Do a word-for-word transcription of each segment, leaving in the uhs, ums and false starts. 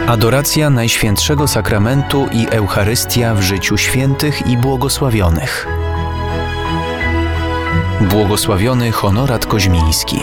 Adoracja Najświętszego Sakramentu i Eucharystia w życiu świętych i błogosławionych. Błogosławiony Honorat Koźmiński.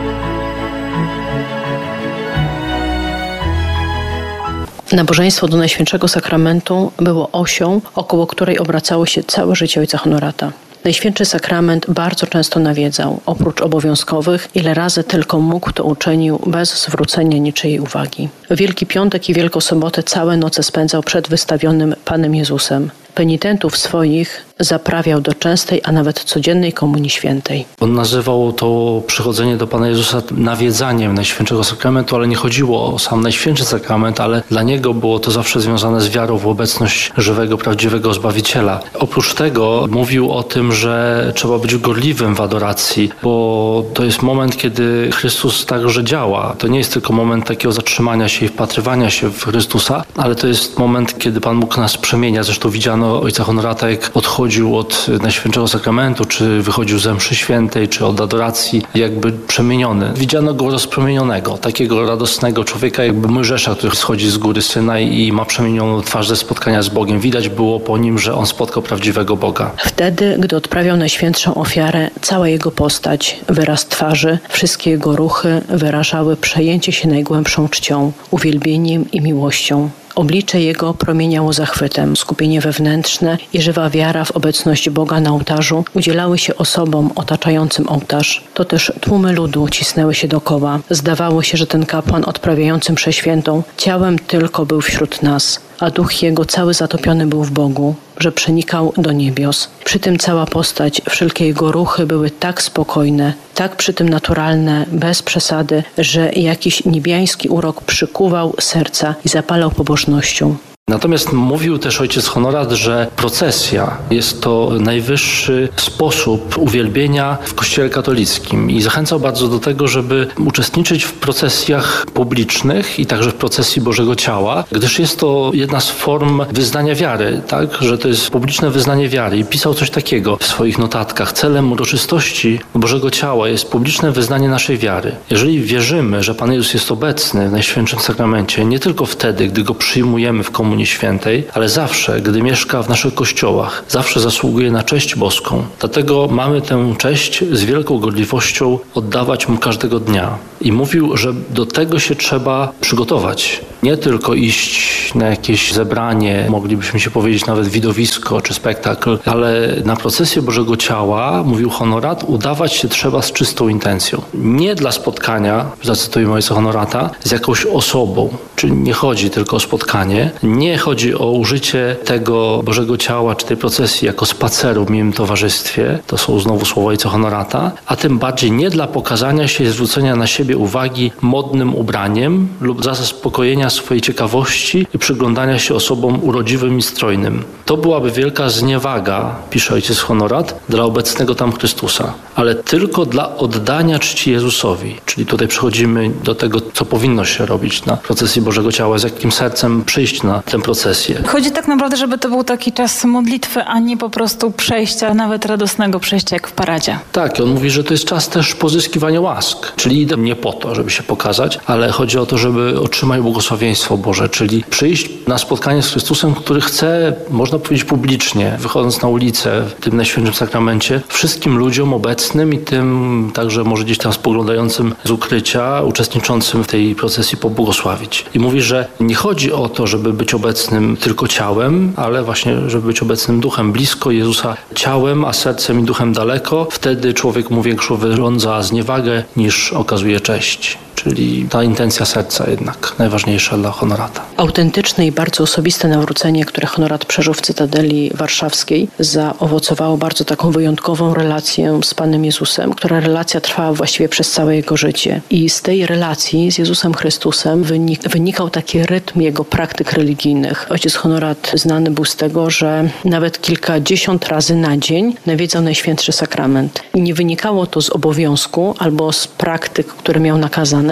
Nabożeństwo do Najświętszego Sakramentu było osią, około której obracało się całe życie ojca Honorata. Najświętszy Sakrament bardzo często nawiedzał, oprócz obowiązkowych, ile razy tylko mógł, to uczynił bez zwrócenia niczyjej uwagi. W Wielki Piątek i Wielką Sobotę całe noce spędzał przed wystawionym Panem Jezusem. Penitentów swoich zaprawiał do częstej, a nawet codziennej Komunii Świętej. On nazywał to przychodzenie do Pana Jezusa nawiedzaniem Najświętszego Sakramentu, ale nie chodziło o sam Najświętszy Sakrament, ale dla niego było to zawsze związane z wiarą w obecność żywego, prawdziwego Zbawiciela. Oprócz tego mówił o tym, że trzeba być gorliwym w adoracji, bo to jest moment, kiedy Chrystus także działa. To nie jest tylko moment takiego zatrzymania się i wpatrywania się w Chrystusa, ale to jest moment, kiedy Pan Bóg nas przemienia. Zresztą widziano ojca Honorata, jak odchodził od Najświętszego Sakramentu, czy wychodził ze mszy świętej, czy od adoracji, jakby przemieniony. Widziano go rozpromienionego, takiego radosnego człowieka, jakby Mojżesza, który schodzi z góry Synaj i ma przemienioną twarz ze spotkania z Bogiem. Widać było po nim, że on spotkał prawdziwego Boga. Wtedy, gdy odprawiał najświętszą ofiarę, cała jego postać, wyraz twarzy, wszystkie jego ruchy wyrażały przejęcie się najgłębszą czcią, uwielbieniem i miłością. Oblicze jego promieniało zachwytem, skupienie wewnętrzne i żywa wiara w obecność Boga na ołtarzu udzielały się osobom otaczającym ołtarz. To też tłumy ludu cisnęły się dokoła. Zdawało się, że ten kapłan odprawiający mszę świętą ciałem tylko był wśród nas, a duch jego cały zatopiony był w Bogu, że przenikał do niebios. Przy tym cała postać, wszelkie jego ruchy były tak spokojne, tak przy tym naturalne, bez przesady, że jakiś niebiański urok przykuwał serca i zapalał pobożnością. Natomiast mówił też ojciec Honorat, że procesja jest to najwyższy sposób uwielbienia w Kościele katolickim i zachęcał bardzo do tego, żeby uczestniczyć w procesjach publicznych i także w procesji Bożego Ciała, gdyż jest to jedna z form wyznania wiary, tak? Że to jest publiczne wyznanie wiary i pisał coś takiego w swoich notatkach. Celem uroczystości Bożego Ciała jest publiczne wyznanie naszej wiary. Jeżeli wierzymy, że Pan Jezus jest obecny w Najświętszym Sakramencie, nie tylko wtedy, gdy Go przyjmujemy w komunii Świętej, ale zawsze, gdy mieszka w naszych kościołach, zawsze zasługuje na cześć boską. Dlatego mamy tę cześć z wielką gorliwością oddawać Mu każdego dnia. I mówił, że do tego się trzeba przygotować. Nie tylko iść na jakieś zebranie, moglibyśmy się powiedzieć nawet widowisko czy spektakl, ale na procesję Bożego Ciała, mówił Honorat, udawać się trzeba z czystą intencją. Nie dla spotkania, zacytujmy ojca Honorata, z jakąś osobą. Czyli nie chodzi tylko o spotkanie, nie chodzi o użycie tego Bożego Ciała czy tej procesji jako spaceru w miłym towarzystwie, to są znowu słowa ojca Honorata, a tym bardziej nie dla pokazania się i zwrócenia na siebie uwagi modnym ubraniem lub dla zaspokojenia swojej ciekawości i przyglądania się osobom urodziwym i strojnym. To byłaby wielka zniewaga, pisze ojciec Honorat, dla obecnego tam Chrystusa, ale tylko dla oddania czci Jezusowi. Czyli tutaj przechodzimy do tego, co powinno się robić na procesji Bożego Ciała, z jakim sercem przyjść na tę procesję. Chodzi tak naprawdę, żeby to był taki czas modlitwy, a nie po prostu przejścia, nawet radosnego przejścia jak w paradzie. Tak, on mówi, że to jest czas też pozyskiwania łask. Czyli idę nie po to, żeby się pokazać, ale chodzi o to, żeby otrzymać błogosławieństwo Boże, czyli przyjść na spotkanie z Chrystusem, który chce, można powiedzieć publicznie, wychodząc na ulicę w tym Najświętszym Sakramencie, wszystkim ludziom obecnym i tym także może gdzieś tam spoglądającym z ukrycia, uczestniczącym w tej procesji pobłogosławić. I mówi, że nie chodzi o to, żeby być obecnym tylko ciałem, ale właśnie, żeby być obecnym duchem, blisko Jezusa ciałem, a sercem i duchem daleko. Wtedy człowiek mu większą wyrządza zniewagę niż okazuje cześć. Czyli ta intencja serca jednak najważniejsza dla Honorata. Autentyczne i bardzo osobiste nawrócenie, które Honorat przeżył w Cytadeli Warszawskiej, zaowocowało bardzo taką wyjątkową relację z Panem Jezusem, która relacja trwała właściwie przez całe jego życie. I z tej relacji z Jezusem Chrystusem wynik- wynikał taki rytm jego praktyk religijnych. Ojciec Honorat znany był z tego, że nawet kilkadziesiąt razy na dzień nawiedzał Najświętszy Sakrament. I nie wynikało to z obowiązku albo z praktyk, które miał nakazane,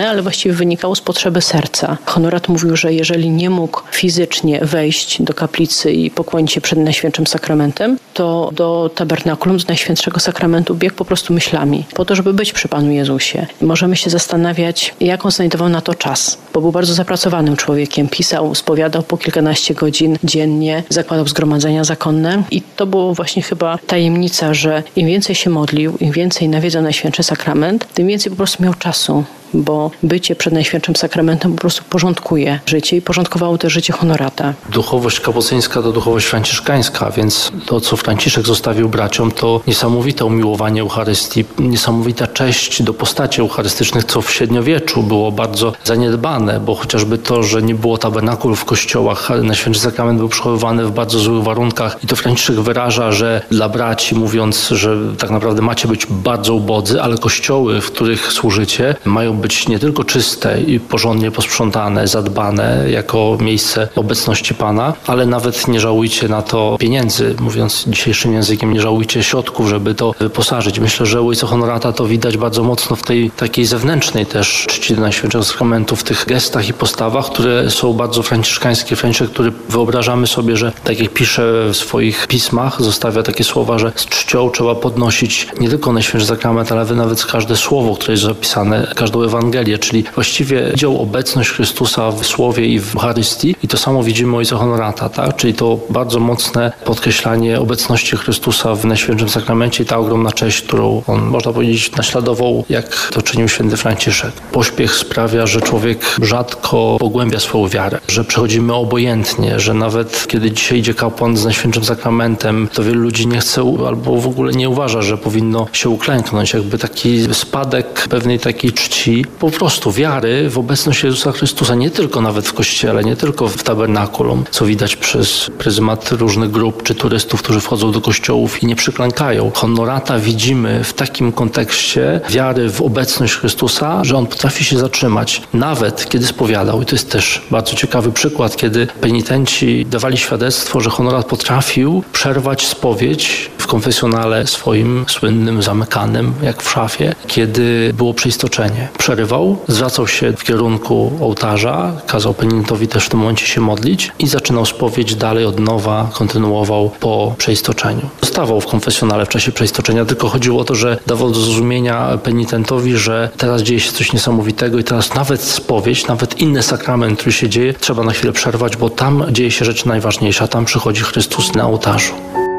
napisane, ale właściwie wynikało z potrzeby serca. Honorat mówił, że jeżeli nie mógł fizycznie wejść do kaplicy i pokłonić się przed Najświętszym Sakramentem, to do tabernakulum, do Najświętszego Sakramentu biegł po prostu myślami, po to, żeby być przy Panu Jezusie. Możemy się zastanawiać, jak on znajdował na to czas, bo był bardzo zapracowanym człowiekiem. Pisał, spowiadał po kilkanaście godzin dziennie, zakładał zgromadzenia zakonne i to było właśnie chyba tajemnica, że im więcej się modlił, im więcej nawiedzał Najświętszy Sakrament, tym więcej po prostu miał czasu, bo bycie przed Najświętszym Sakramentem po prostu porządkuje życie i porządkowało też życie Honorata. Duchowość kapucyńska to duchowość franciszkańska, więc to, co Franciszek zostawił braciom, to niesamowite umiłowanie Eucharystii, niesamowita cześć do postaci eucharystycznych, co w średniowieczu było bardzo zaniedbane, bo chociażby to, że nie było tabernakulów w kościołach, Najświętszy Sakrament był przechowywany w bardzo złych warunkach i to Franciszek wyraża, że dla braci, mówiąc, że tak naprawdę macie być bardzo ubodzy, ale kościoły, w których służycie, mają być nie tylko czyste i porządnie posprzątane, zadbane jako miejsce obecności Pana, ale nawet nie żałujcie na to pieniędzy, mówiąc dzisiejszym językiem, nie żałujcie środków, żeby to wyposażyć. Myślę, że u ojca Honorata to widać bardzo mocno w tej takiej zewnętrznej też czci do Najświętszego Sakramentu, w tych gestach i postawach, które są bardzo franciszkańskie. Franciszek, który wyobrażamy sobie, że tak jak pisze w swoich pismach, zostawia takie słowa, że z czcią trzeba podnosić nie tylko Najświętszy Sakrament, ale nawet każde słowo, które jest zapisane, każdą Ewangelię, czyli właściwie widział obecność Chrystusa w Słowie i w Eucharystii i to samo widzimy u ojca Honorata, tak? Czyli to bardzo mocne podkreślanie obecności Chrystusa w Najświętszym Sakramencie i ta ogromna cześć, którą on, można powiedzieć, naśladował, jak to czynił święty Franciszek. Pośpiech sprawia, że człowiek rzadko pogłębia swoją wiarę, że przechodzimy obojętnie, że nawet kiedy dzisiaj idzie kapłan z Najświętszym Sakramentem, to wielu ludzi nie chce albo w ogóle nie uważa, że powinno się uklęknąć. Jakby taki spadek pewnej takiej czci, po prostu wiary w obecność Jezusa Chrystusa, nie tylko nawet w kościele, nie tylko w tabernakulum, co widać przez pryzmat różnych grup czy turystów, którzy wchodzą do kościołów i nie przyklękają. Honorata widzimy w takim kontekście wiary w obecność Chrystusa, że on potrafi się zatrzymać, nawet kiedy spowiadał. I to jest też bardzo ciekawy przykład, kiedy penitenci dawali świadectwo, że Honorat potrafił przerwać spowiedź w konfesjonale swoim słynnym, zamykanym, jak w szafie, kiedy było przeistoczenie. Przerywał, zwracał się w kierunku ołtarza, kazał penitentowi też w tym momencie się modlić i zaczynał spowiedź dalej od nowa, kontynuował po przeistoczeniu. Zostawał w konfesjonale w czasie przeistoczenia, tylko chodziło o to, że dawał do zrozumienia penitentowi, że teraz dzieje się coś niesamowitego i teraz nawet spowiedź, nawet inny sakrament, który się dzieje, trzeba na chwilę przerwać, bo tam dzieje się rzecz najważniejsza, tam przychodzi Chrystus na ołtarzu.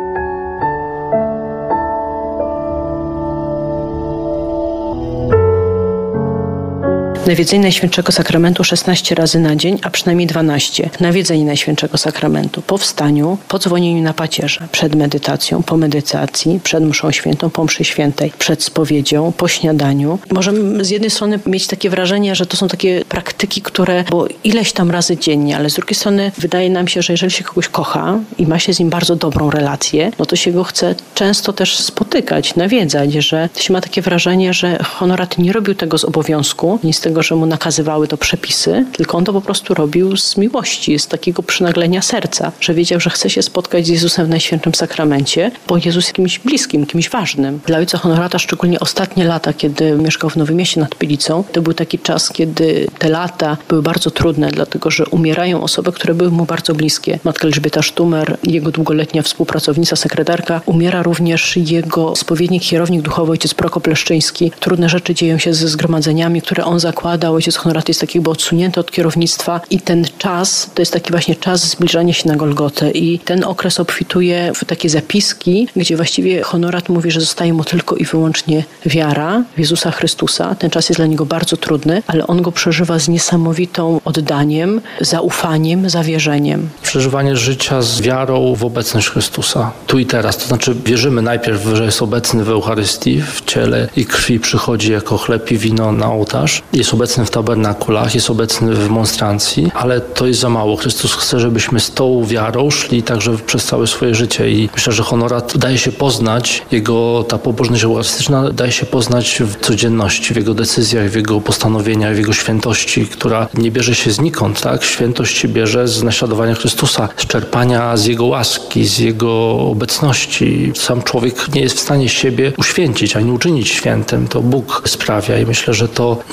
Nawiedzenie Najświętszego Sakramentu szesnaście razy na dzień, a przynajmniej dwanaście. Nawiedzenie Najświętszego Sakramentu po wstaniu, po dzwonieniu na pacierza, przed medytacją, po medytacji, przed mszą świętą, po mszy świętej, przed spowiedzią, po śniadaniu. Możemy z jednej strony mieć takie wrażenie, że to są takie praktyki, które, bo ileś tam razy dziennie, ale z drugiej strony wydaje nam się, że jeżeli się kogoś kocha i ma się z nim bardzo dobrą relację, no to się go chce często też spotykać, nawiedzać, że się ma takie wrażenie, że Honorat nie robił tego z obowiązku, nie z tego, że mu nakazywały to przepisy, tylko on to po prostu robił z miłości, z takiego przynaglenia serca, że wiedział, że chce się spotkać z Jezusem w Najświętszym Sakramencie, bo Jezus jest kimś bliskim, kimś ważnym. Dla ojca Honorata szczególnie ostatnie lata, kiedy mieszkał w Nowym Mieście nad Pilicą, to był taki czas, kiedy te lata były bardzo trudne, dlatego że umierają osoby, które były mu bardzo bliskie. Matka Elżbieta Sztumer, jego długoletnia współpracownica, sekretarka, umiera również jego spowiednik, kierownik duchowy, ojciec Prokop Leszczyński. Trudne rzeczy dzieją się ze zgromadzeniami, które on zakładał. Ojciec Honorat jest taki jakby odsunięty od kierownictwa i ten czas, to jest taki właśnie czas zbliżania się na Golgotę i ten okres obfituje w takie zapiski, gdzie właściwie Honorat mówi, że zostaje mu tylko i wyłącznie wiara w Jezusa Chrystusa. Ten czas jest dla niego bardzo trudny, ale on go przeżywa z niesamowitą oddaniem, zaufaniem, zawierzeniem. Przeżywanie życia z wiarą w obecność Chrystusa, tu i teraz. To znaczy wierzymy najpierw, że jest obecny w Eucharystii, w ciele i krwi przychodzi jako chleb i wino na ołtarz. Jest obecny w tabernakulach, jest obecny w monstrancji, ale to jest za mało. Chrystus chce, żebyśmy z tą wiarą szli także przez całe swoje życie i myślę, że Honorat daje się poznać, jego ta pobożność eucharystyczna daje się poznać w codzienności, w jego decyzjach, w jego postanowieniach, w jego świętości, która nie bierze się znikąd, tak? Świętość się bierze z naśladowania Chrystusa, z czerpania z jego łaski, z jego obecności. Sam człowiek nie jest w stanie siebie uświęcić, ani uczynić świętym. To Bóg sprawia i myślę, że to nasiąkanie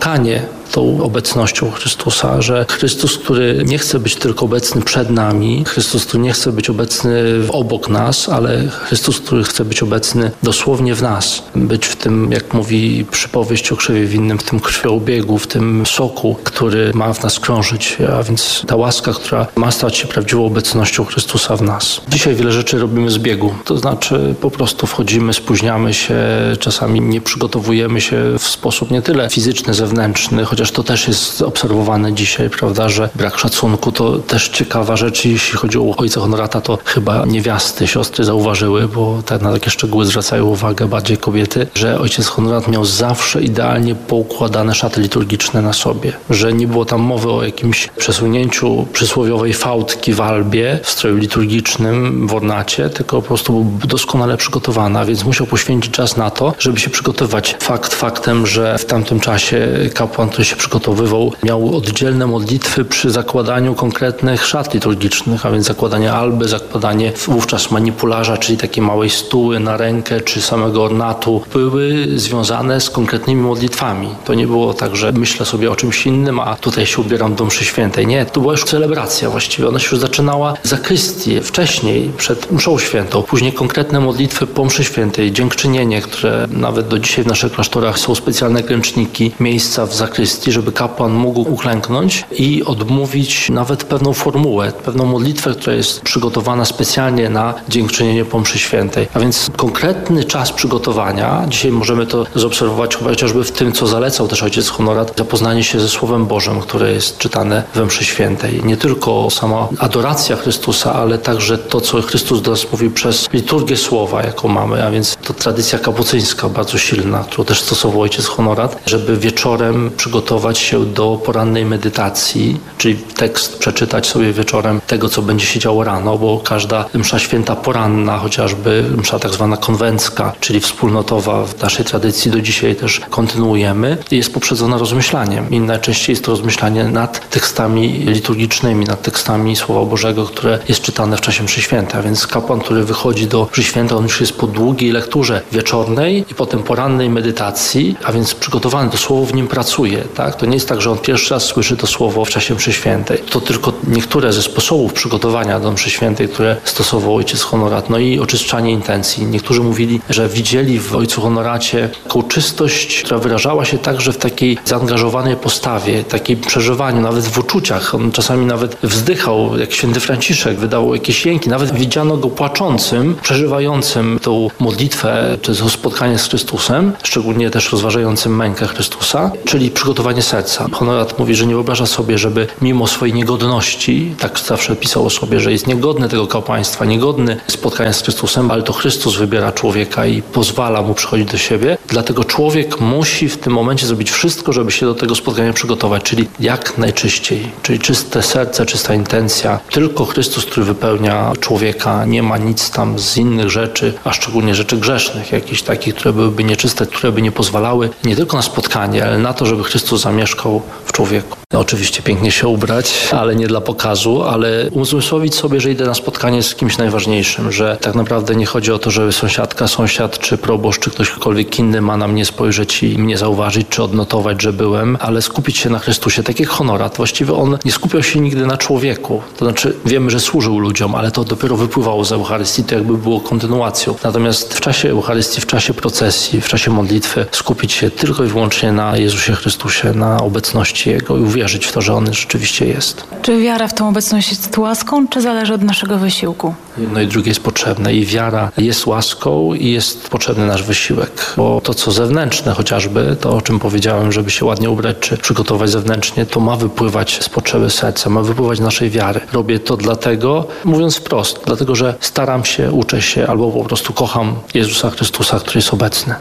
spotkanie tą obecnością Chrystusa, że Chrystus, który nie chce być tylko obecny przed nami, Chrystus, który nie chce być obecny obok nas, ale Chrystus, który chce być obecny dosłownie w nas. Być w tym, jak mówi przypowieść o krzewie winnym, w tym krwiobiegu, w tym soku, który ma w nas krążyć, a więc ta łaska, która ma stać się prawdziwą obecnością Chrystusa w nas. Dzisiaj wiele rzeczy robimy z biegu, to znaczy po prostu wchodzimy, spóźniamy się, czasami nie przygotowujemy się w sposób nie tyle fizyczny, zewnętrzny, chociaż to też jest obserwowane dzisiaj, prawda, że brak szacunku to też ciekawa rzecz. Jeśli chodzi o ojca Honorata, to chyba niewiasty, siostry zauważyły, bo tak na takie szczegóły zwracają uwagę bardziej kobiety, że ojciec Honorat miał zawsze idealnie poukładane szaty liturgiczne na sobie, że nie było tam mowy o jakimś przesunięciu przysłowiowej fałdki w albie, w stroju liturgicznym, w ornacie, tylko po prostu był doskonale przygotowany, a więc musiał poświęcić czas na to, żeby się przygotowywać. Fakt faktem, że w tamtym czasie kapłan, który się przygotowywał, miał oddzielne modlitwy przy zakładaniu konkretnych szat liturgicznych, a więc zakładanie alby, zakładanie wówczas manipularza, czyli takiej małej stuły na rękę, czy samego ornatu, były związane z konkretnymi modlitwami. To nie było tak, że myślę sobie o czymś innym, a tutaj się ubieram do mszy świętej. Nie, to była już celebracja właściwie. Ona się już zaczynała w zakrystii, wcześniej, przed mszą świętą. Później konkretne modlitwy po mszy świętej, dziękczynienie, które nawet do dzisiaj w naszych klasztorach są specjalne klęczniki, miejsca w zakrystii, żeby kapłan mógł uklęknąć i odmówić nawet pewną formułę, pewną modlitwę, która jest przygotowana specjalnie na dziękczynienie po mszy świętej. A więc konkretny czas przygotowania, dzisiaj możemy to zaobserwować chociażby w tym, co zalecał też ojciec Honorat, zapoznanie się ze Słowem Bożym, które jest czytane we mszy świętej. Nie tylko sama adoracja Chrystusa, ale także to, co Chrystus do nas mówił przez liturgię Słowa, jaką mamy, a więc to tradycja kapucyńska bardzo silna, którą też stosował ojciec Honorat, żeby wieczorem przygotować się do porannej medytacji, czyli tekst przeczytać sobie wieczorem tego, co będzie się działo rano, bo każda msza święta poranna, chociażby msza tak zwana konwencka, czyli wspólnotowa w naszej tradycji do dzisiaj też kontynuujemy, jest poprzedzona rozmyślaniem. I najczęściej jest to rozmyślanie nad tekstami liturgicznymi, nad tekstami Słowa Bożego, które jest czytane w czasie mszy świętej. A więc kapłan, który wychodzi do mszy świętej, on już jest po długiej lekturze wieczornej i potem porannej medytacji, a więc przygotowany, to Słowo w nim pracuje. Tak? To nie jest tak, że on pierwszy raz słyszy to Słowo w czasie mszy świętej. To tylko niektóre ze sposobów przygotowania do mszy świętej, które stosował ojciec Honorat. No i oczyszczanie intencji. Niektórzy mówili, że widzieli w ojcu Honoracie taką czystość, która wyrażała się także w takiej zaangażowanej postawie, takiej przeżywaniu, nawet w uczuciach. On czasami nawet wzdychał, jak święty Franciszek, wydawał jakieś jęki. Nawet widziano go płaczącym, przeżywającym tą modlitwę, to spotkanie z Chrystusem, szczególnie też rozważającym mękę Chrystusa, czyli przygotowanie serca. Honorat mówi, że nie wyobraża sobie, żeby mimo swojej niegodności, tak zawsze pisał o sobie, że jest niegodny tego kapłaństwa, niegodny spotkania z Chrystusem, ale to Chrystus wybiera człowieka i pozwala mu przychodzić do siebie. Dlatego człowiek musi w tym momencie zrobić wszystko, żeby się do tego spotkania przygotować, czyli jak najczyściej, czyli czyste serce, czysta intencja. Tylko Chrystus, który wypełnia człowieka, nie ma nic tam z innych rzeczy, a szczególnie rzeczy grzesznych, jakichś takich, które byłyby nieczyste, które by nie pozwalały nie tylko na spotkanie, ale na to, żeby Chrystus zamieszkał w człowieku. No, oczywiście pięknie się ubrać, ale nie dla pokazu, ale uzmysłowić sobie, że idę na spotkanie z kimś najważniejszym, że tak naprawdę nie chodzi o to, żeby sąsiadka, sąsiad, czy proboszcz, czy ktośkolwiek inny ma na mnie spojrzeć i mnie zauważyć, czy odnotować, że byłem, ale skupić się na Chrystusie. Tak jak Honorat. Właściwie on nie skupiał się nigdy na człowieku. To znaczy, wiemy, że służył ludziom, ale to dopiero wypływało z Eucharystii, to jakby było kontynuacją. Natomiast w czasie Eucharystii, w czasie procesji, w czasie modlitwy skupić się tylko i wyłącznie na Jezusie Chrystusie, na obecności Jego i uwierzyć w to, że On rzeczywiście jest. Czy wiara w tą obecność jest łaską, czy zależy od naszego wysiłku? Jedno i drugie jest potrzebne i wiara jest łaską i jest potrzebny nasz wysiłek. Bo to, co zewnętrzne chociażby, to o czym powiedziałem, żeby się ładnie ubrać czy przygotować zewnętrznie, to ma wypływać z potrzeby serca, ma wypływać z naszej wiary. Robię to dlatego, mówiąc wprost, dlatego, że staram się, uczę się albo po prostu kocham Jezusa Chrystusa, który jest obecny.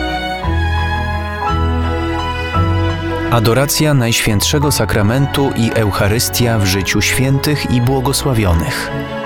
Adoracja Najświętszego Sakramentu i Eucharystia w życiu świętych i błogosławionych.